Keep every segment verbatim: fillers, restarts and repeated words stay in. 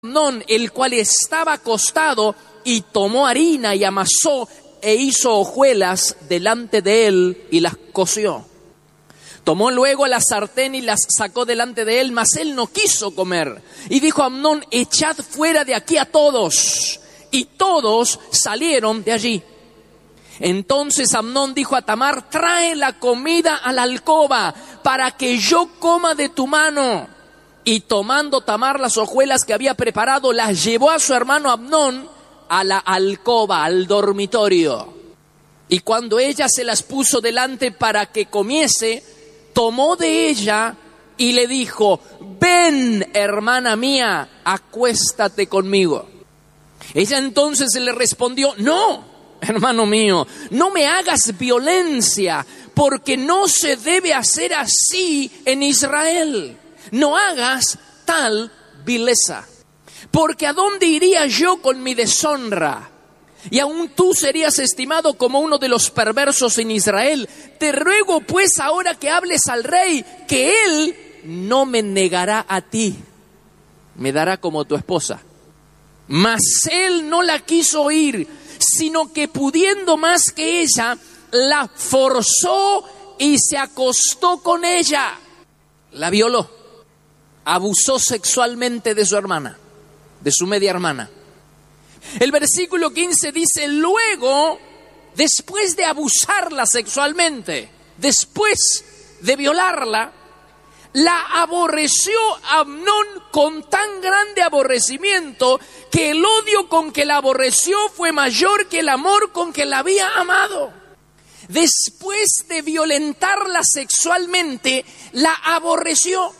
Amnón, el cual estaba acostado, y tomó harina y amasó e hizo hojuelas delante de él y las coció. Tomó luego la sartén y las sacó delante de él, mas él no quiso comer. Y dijo a Amnón: echad fuera de aquí a todos. Y todos salieron de allí. Entonces Amnón dijo a Tamar: trae la comida a la alcoba para que yo coma de tu mano. Y tomando Tamar las hojuelas que había preparado, las llevó a su hermano Amnón a la alcoba, al dormitorio. Y cuando ella se las puso delante para que comiese, tomó de ella y le dijo: ven, hermana mía, acuéstate conmigo. Ella entonces le respondió: no, hermano mío, no me hagas violencia, porque no se debe hacer así en Israel. No hagas tal vileza, porque ¿a dónde iría yo con mi deshonra? Y aún tú serías estimado como uno de los perversos en Israel. Te ruego pues ahora que hables al rey, que él no me negará a ti, me dará como tu esposa. Mas él no la quiso oír, sino que pudiendo más que ella, la forzó y se acostó con ella. La violó. Abusó sexualmente de su hermana, de su media hermana. El versículo quince dice: luego, después de abusarla sexualmente, después de violarla, la aborreció Amnón con tan grande aborrecimiento que el odio con que la aborreció fue mayor que el amor con que la había amado. Después de violentarla sexualmente, la aborreció.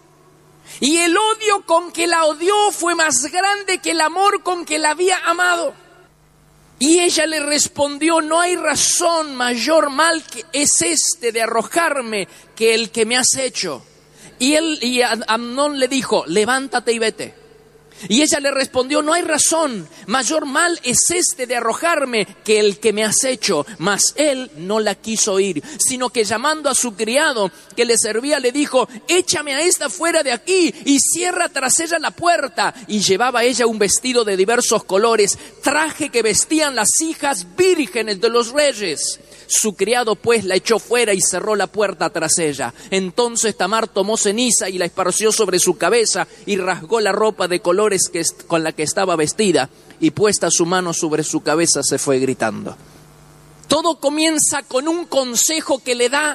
Y el odio con que la odió fue más grande que el amor con que la había amado. Y ella le respondió: no hay razón, mayor mal que es este de arrojarme que el que me has hecho. Y él, y Amnón le dijo: levántate y vete. Y ella le respondió: no hay razón, mayor mal es este de arrojarme que el que me has hecho. Mas él no la quiso oír, sino que llamando a su criado que le servía, le dijo: échame a esta fuera de aquí y cierra tras ella la puerta. Y llevaba ella un vestido de diversos colores, traje que vestían las hijas vírgenes de los reyes. Su criado pues la echó fuera y cerró la puerta tras ella. Entonces Tamar tomó ceniza y la esparció sobre su cabeza y rasgó la ropa de colores que est- con la que estaba vestida, y puesta su mano sobre su cabeza se fue gritando. Todo comienza con un consejo que le da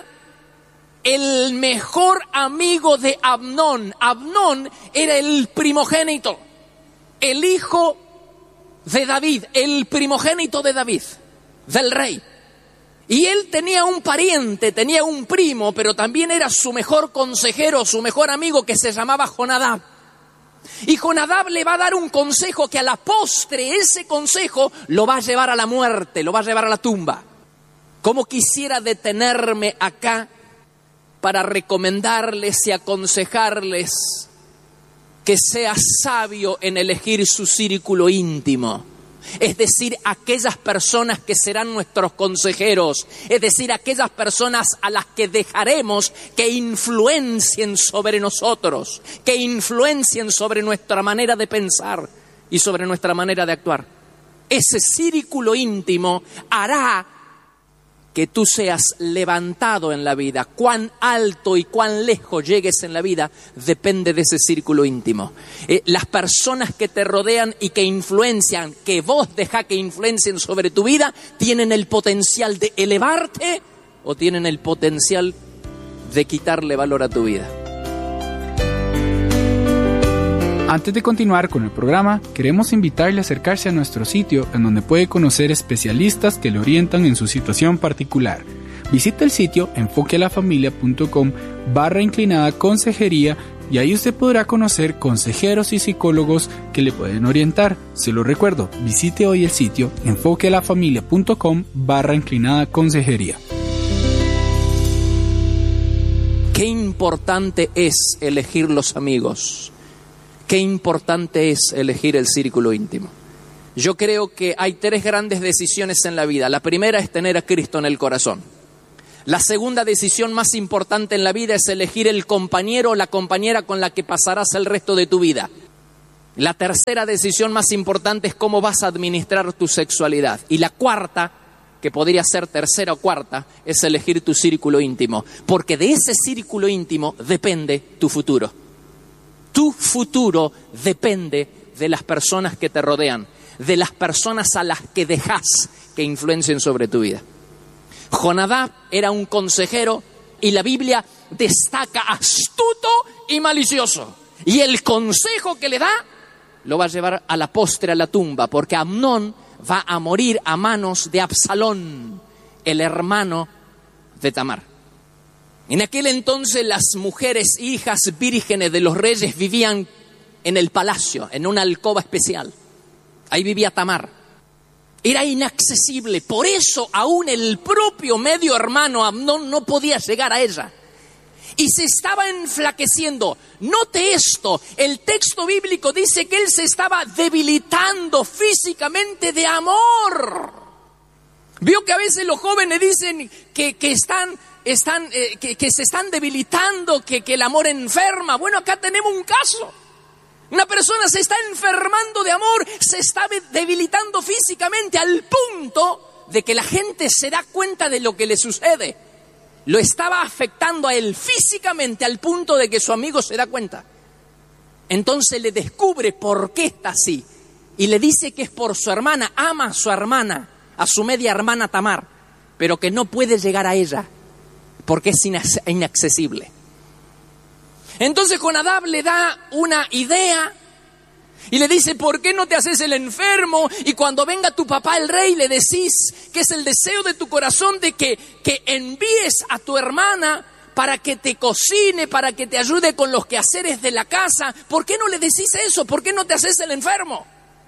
el mejor amigo de Amnón. Amnón era el primogénito, el hijo de David, el primogénito de David, del rey. Y él tenía un pariente, tenía un primo, pero también era su mejor consejero, su mejor amigo, que se llamaba Jonadab. Y Jonadab le va a dar un consejo que a la postre ese consejo lo va a llevar a la muerte, lo va a llevar a la tumba. Cómo quisiera detenerme acá para recomendarles y aconsejarles que sea sabio en elegir su círculo íntimo. Es decir, aquellas personas que serán nuestros consejeros, es decir, aquellas personas a las que dejaremos que influencien sobre nosotros, que influencien sobre nuestra manera de pensar y sobre nuestra manera de actuar. Ese círculo íntimo hará que tú seas levantado en la vida. Cuán alto y cuán lejos llegues en la vida depende de ese círculo íntimo. Eh, las personas que te rodean y que influencian, que vos dejá que influencien sobre tu vida, tienen el potencial de elevarte o tienen el potencial de quitarle valor a tu vida. Antes de continuar con el programa, queremos invitarle a acercarse a nuestro sitio, en donde puede conocer especialistas que le orientan en su situación particular. Visita el sitio enfoquealafamilia.com barra inclinada consejería, y ahí usted podrá conocer consejeros y psicólogos que le pueden orientar. Se lo recuerdo, visite hoy el sitio enfoquealafamilia.com barra inclinada consejería. Qué importante es elegir los amigos. Qué importante es elegir el círculo íntimo. Yo creo que hay tres grandes decisiones en la vida. La primera es tener a Cristo en el corazón. La segunda decisión más importante en la vida es elegir el compañero o la compañera con la que pasarás el resto de tu vida. La tercera decisión más importante es cómo vas a administrar tu sexualidad. Y la cuarta, que podría ser tercera o cuarta, es elegir tu círculo íntimo. Porque de ese círculo íntimo depende tu futuro. Tu futuro depende de las personas que te rodean, de las personas a las que dejas que influencien sobre tu vida. Jonadab era un consejero y la Biblia destaca astuto y malicioso. Y el consejo que le da lo va a llevar a la postre a la tumba, porque Amnón va a morir a manos de Absalón, el hermano de Tamar. En aquel entonces las mujeres hijas vírgenes de los reyes vivían en el palacio, en una alcoba especial. Ahí vivía Tamar. Era inaccesible, por eso aún el propio medio hermano Amnón no podía llegar a ella. Y se estaba enflaqueciendo. Note esto, el texto bíblico dice que él se estaba debilitando físicamente de amor. Vio que a veces los jóvenes dicen que, que están, están, eh, que, que se están debilitando, que, que el amor enferma. Bueno, acá tenemos un caso. Una persona se está enfermando de amor, se está debilitando físicamente al punto de que la gente se da cuenta de lo que le sucede. Lo estaba afectando a él físicamente al punto de que su amigo se da cuenta. Entonces le descubre por qué está así. Y le dice que es por su hermana, ama a su hermana, a su media hermana Tamar, pero que no puede llegar a ella porque es inaccesible. Entonces Jonadab le da una idea y le dice, ¿por qué no te haces el enfermo? Y cuando venga tu papá el rey le decís que es el deseo de tu corazón de que, que envíes a tu hermana para que te cocine, para que te ayude con los quehaceres de la casa. ¿Por qué no le decís eso? ¿Por qué no te haces el enfermo?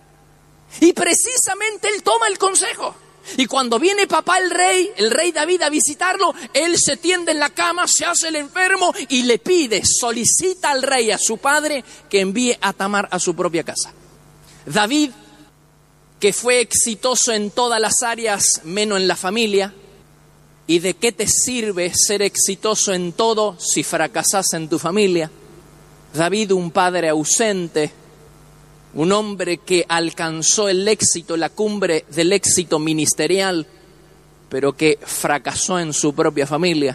Y precisamente él toma el consejo. Y cuando viene papá el rey, el rey David a visitarlo, él se tiende en la cama, se hace el enfermo y le pide, solicita al rey, a su padre, que envíe a Tamar a su propia casa. David, que fue exitoso en todas las áreas menos en la familia, ¿y de qué te sirve ser exitoso en todo si fracasas en tu familia? David, un padre ausente, un hombre que alcanzó el éxito, la cumbre del éxito ministerial, pero que fracasó en su propia familia,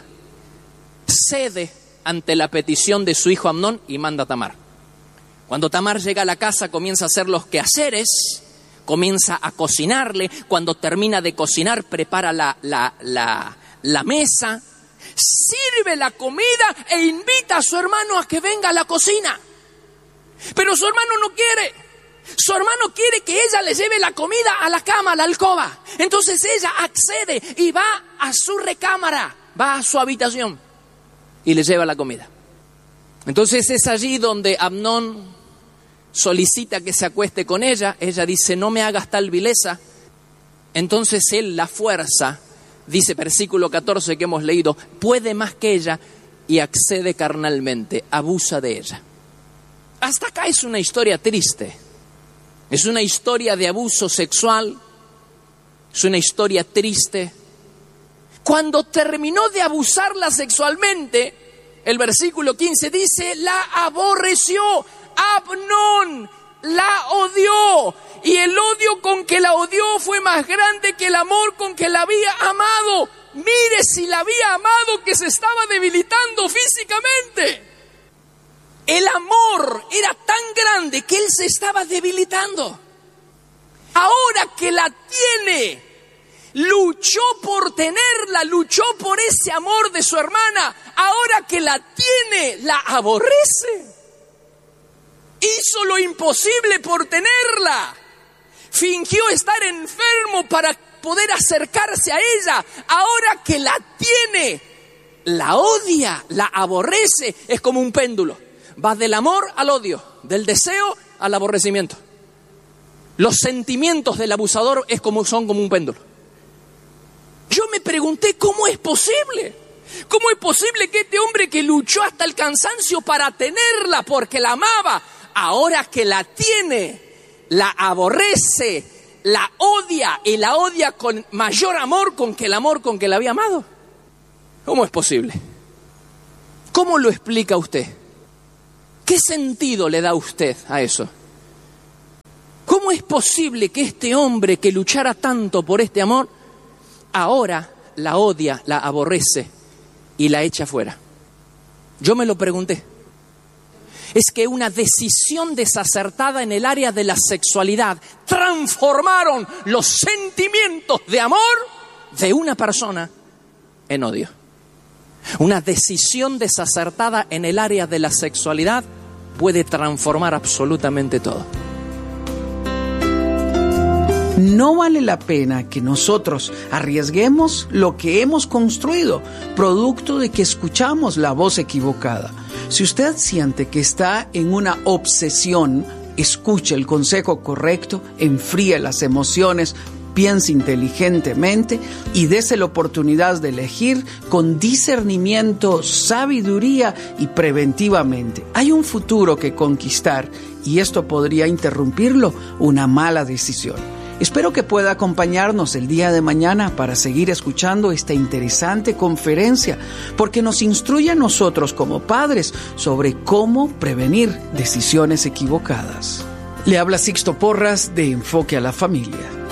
cede ante la petición de su hijo Amnón y manda a Tamar. Cuando Tamar llega a la casa, comienza a hacer los quehaceres, comienza a cocinarle. Cuando termina de cocinar, prepara la, la, la, la mesa, sirve la comida e invita a su hermano a que venga a la cocina. Pero su hermano no quiere. Su hermano quiere que ella le lleve la comida a la cama, a la alcoba. Entonces ella accede y va a su recámara, va a su habitación y le lleva la comida. Entonces es allí donde Amnón solicita que se acueste con ella. Ella dice, no me hagas tal vileza. Entonces él la fuerza, dice versículo catorce que hemos leído, puede más que ella y accede carnalmente, abusa de ella. Hasta acá es una historia triste. Es una historia de abuso sexual. Es una historia triste. Cuando terminó de abusarla sexualmente, el versículo quince dice, la aborreció. Amnón la odió. Y el odio con que la odió fue más grande que el amor con que la había amado. Mire si la había amado que se estaba debilitando físicamente. El amor era tan grande que él se estaba debilitando. Ahora que la tiene, luchó por tenerla, luchó por ese amor de su hermana. Ahora que la tiene, la aborrece. Hizo lo imposible por tenerla. Fingió estar enfermo para poder acercarse a ella. Ahora que la tiene, la odia, la aborrece. Es como un péndulo. Va del amor al odio, del deseo al aborrecimiento. Los sentimientos del abusador es como, son como un péndulo. Yo me pregunté, ¿cómo es posible? ¿Cómo es posible que este hombre que luchó hasta el cansancio para tenerla porque la amaba, ahora que la tiene, la aborrece, la odia y la odia con mayor amor con que el amor con que la había amado? ¿Cómo es posible? ¿Cómo lo explica usted? ¿Qué sentido le da usted a eso? ¿cómo es posible que este hombre que luchara tanto por este amor, ahora la odia, la aborrece y la echa fuera? Yo me lo pregunté. Es que una decisión desacertada en el área de la sexualidad transformaron los sentimientos de amor de una persona en odio. Una decisión desacertada en el área de la sexualidad puede transformar absolutamente todo. No vale la pena que nosotros arriesguemos lo que hemos construido, producto de que escuchamos la voz equivocada. Si usted siente que está en una obsesión, escuche el consejo correcto, enfríe las emociones, piense inteligentemente y dése la oportunidad de elegir con discernimiento, sabiduría y preventivamente. Hay un futuro que conquistar y esto podría interrumpirlo una mala decisión. Espero que pueda acompañarnos el día de mañana para seguir escuchando esta interesante conferencia, porque nos instruye a nosotros como padres sobre cómo prevenir decisiones equivocadas. Le habla Sixto Porras de Enfoque a la Familia.